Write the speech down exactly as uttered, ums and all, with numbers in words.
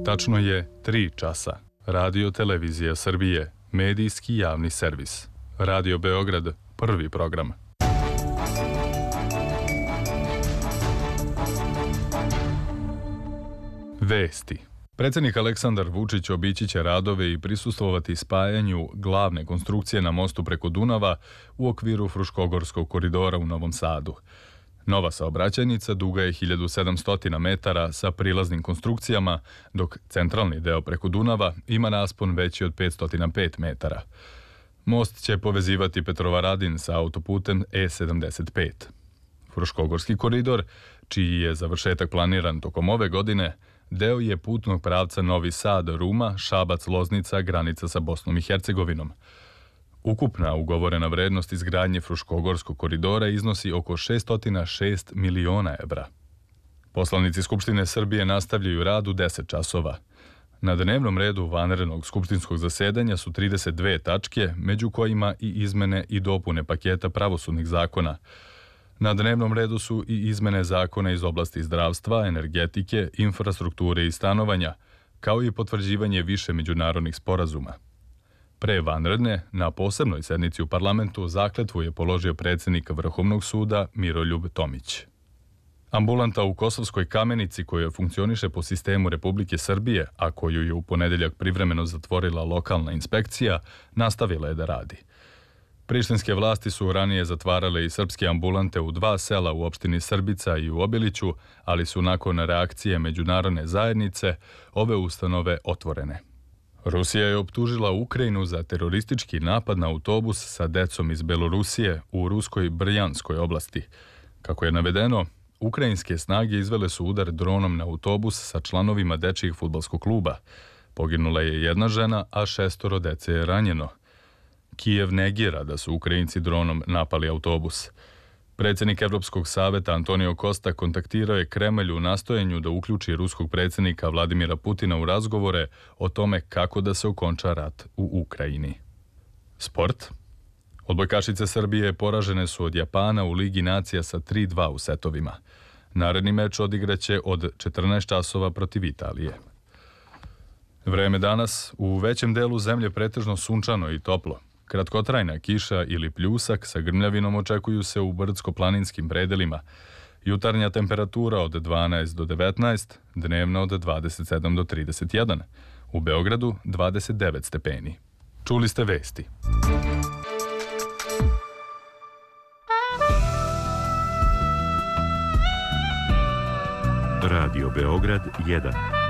Tačno je tri časa. Radio Televizija Srbije, medijski javni servis. Radio Beograd, prvi program. Vesti. Predsjednik Aleksandar Vučić obići će radove i prisustvovati spajanju glavne konstrukcije na mostu preko Dunava u okviru Fruškogorskog koridora u Novom Sadu. Nova saobraćajnica duga je hiljadu sedamsto metara sa prilaznim konstrukcijama, dok centralni deo preko Dunava ima raspon veći od petsto pet metara. Most će povezivati Petrovaradin sa autoputem E sedamdeset pet. Fruškogorski koridor, čiji je završetak planiran tokom ove godine, deo je putnog pravca Novi Sad, Ruma, Šabac, Loznica, granica sa Bosnom i Hercegovinom. Ukupna ugovorena vrednost izgradnje Fruškogorskog koridora iznosi oko šessto šest miliona evra. Poslanici Skupštine Srbije nastavljaju rad u deset časova. Na dnevnom redu vanrednog skupštinskog zasedanja su trideset dve tačke, među kojima i izmene i dopune paketa pravosudnih zakona. Na dnevnom redu su i izmene zakona iz oblasti zdravstva, energetike, infrastrukture i stanovanja, kao i potvrđivanje više međunarodnih sporazuma. Pre vanredne, na posebnoj sednici u parlamentu, zakletvu je položio predsjednik Vrhovnog suda Miroljub Tomić. Ambulanta u Kosovskoj Kamenici, koja funkcioniše po sistemu Republike Srbije, a koju je u ponedeljak privremeno zatvorila lokalna inspekcija, nastavila je da radi. Prištinske vlasti su ranije zatvarale i srpske ambulante u dva sela u opštini Srbica i u Obiliću, ali su nakon reakcije međunarodne zajednice ove ustanove otvorene. Rusija je optužila Ukrajinu za teroristički napad na autobus sa decom iz Belorusije u ruskoj Brjanskoj oblasti. Kako je navedeno, ukrajinske snage izvele su udar dronom na autobus sa članovima dečijeg fudbalskog kluba. Poginula je jedna žena, a šestoro dece je ranjeno. Kijev negira da su Ukrajinci dronom napali autobus. Predsjednik Evropskog saveta Antonio Costa kontaktirao je Kremlj u nastojanju da uključi ruskog predsjednika Vladimira Putina u razgovore o tome kako da se okonča rat u Ukrajini. Sport. Odbojkašice Srbije poražene su od Japana u Ligi nacija sa tri dva u setovima. Naredni meč odigraće od četrnaest časova protiv Italije. Vreme danas u većem delu zemlje pretežno sunčano i toplo. Kratkotrajna kiša ili pljusak sa grmljavinom očekuju se u brdsko-planinskim predelima. Jutarnja temperatura od dvanaest do devetnaest, dnevna od dvadeset sedam do trideset jedan. U Beogradu dvadeset devet stepeni. Čuli ste vesti. Radio Beograd jedan.